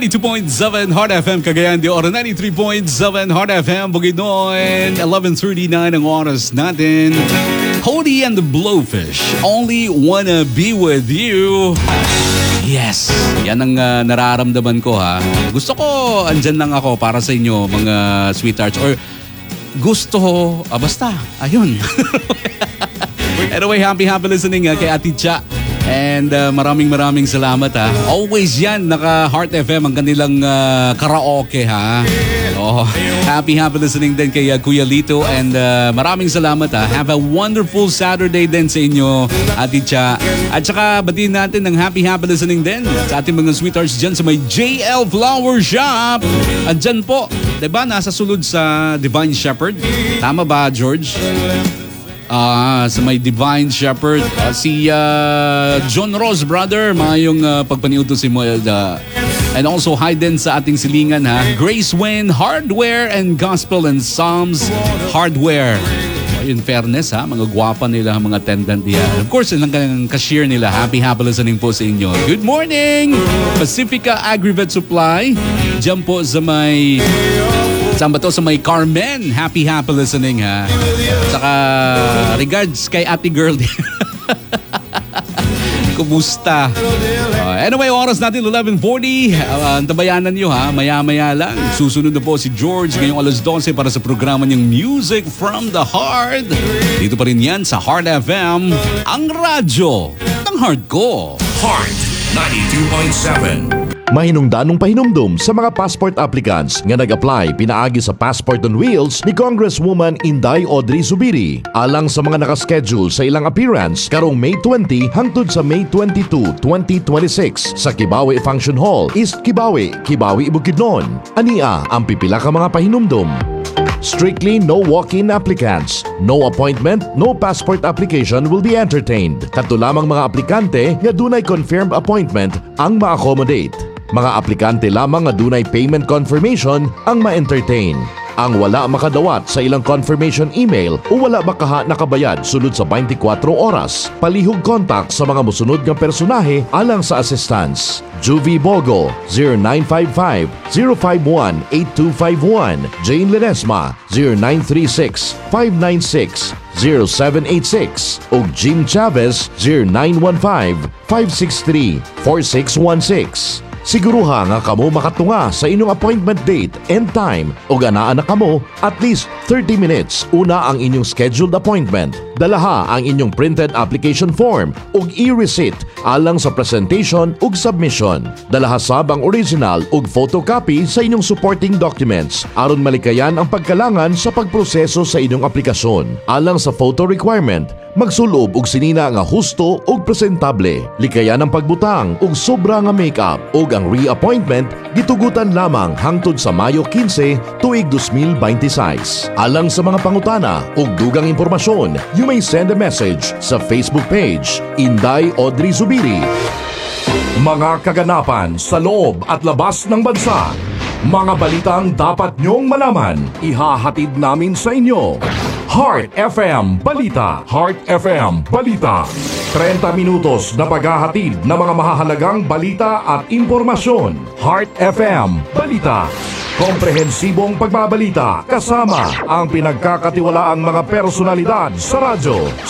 92.7 Heart FM Cagayan de Oro, 93.7 Heart FM Bukidnon. 11:39 ang oras natin. Hody and the Blowfish, only wanna be with you. Yes, yan ang nararamdaman ko ha. Gusto ko andyan lang ako para sa inyo mga sweethearts, or gusto ko, basta, ayun. Anyway, happy listening kay Ate Cha. And maraming salamat ha. Always yan, naka Heart FM ang kanilang karaoke ha. Oh, happy listening din kay Kuya Lito. And maraming salamat ha. Have a wonderful Saturday din sa inyo, Ate Cha. At saka batiin natin ng happy listening din sa ating mga sweethearts dyan sa may JL Flower Shop. At dyan po, diba nasa sulod sa Divine Shepherd? Tama ba, George? Sa may Divine Shepherd, si John Ross, brother, mayong pagpaniuto si Moelda. And also hi din sa ating silingan ha, Grace Wayne Hardware and Gospel and Psalms Hardware. In fairness ha, mga gwapa nila, mga attendant diyan. Of course, ang cashier nila, happy listening po sa inyo. Good morning, Pacifica Agrivet Supply. Diyan po sa may... Saan ba to? Sa may Carmen. Happy listening ha. Saka regards kay ate girl. Kumusta? Anyway, oras natin 11:40. Antabayanan nyo ha. Maya-maya lang. Susunod na po si George ngayong alas 12 para sa programa niyang Music from the Heart. Dito pa rin yan sa Heart FM. Ang radyo ng heart ko. Heart 92.7. Mahinungdanong pahinumdum sa mga passport applicants nga nag-apply pinaagi sa Passport on Wheels ni Congresswoman Inday Audrey Zubiri. Alang sa mga nakaschedule sa ilang appearance karong May 20 hangtod sa May 22, 2026 sa Kibawe Function Hall, East Kibawe, Bukidnon. Ania ang pipila ka mga pahinumdum. Strictly no walk-in applicants. No appointment, no passport application will be entertained. Kadto lamang mga aplikante nga dunay confirmed appointment ang ma-accommodate. Mga aplikante lamang nga dunay payment confirmation ang ma-entertain. Ang wala makadawat sa ilang confirmation email o wala makaha nakabayad sulod sa 24 oras. Palihog contact sa mga musunod nga personahe alang sa assistance. Juvie Bogo 0955-051-8251, Jane Ledesma 0936-596-0786 ug Jim Chavez 0915-563-4616. Siguruha nga kamo makatunga sa inyong appointment date and time o ganaan na kamo at least 30 minutes una ang inyong scheduled appointment. Dalaha ang inyong printed application form ug e-receipt alang sa presentation ug submission. Dalaha sab ang original ug photocopy sa inyong supporting documents aron malikayan ang pagkalangan sa pagproseso sa inyong aplikasyon. Alang sa photo requirement, magsulob og sinina nga husto ug presentable. Likayan ang pagbutang ug sobra nga makeup ug ang reappointment gitugutan lamang hangtod sa Mayo 15 tuig 2026. Alang sa mga pangutana ug dugang impormasyon, you may send a message sa Facebook page Inday Audrey Zubiri. Mga kaganapan sa loob at labas ng bansa. Mga balitang dapat nyong malaman, ihahatid namin sa inyo. Heart FM Balita. Heart FM Balita. 30 minutos na paghahatid ng mga mahahalagang balita at impormasyon. Heart FM Balita. Komprehensibong pagbabalita kasama ang pinagkakatiwalaang mga personalidad sa radyo,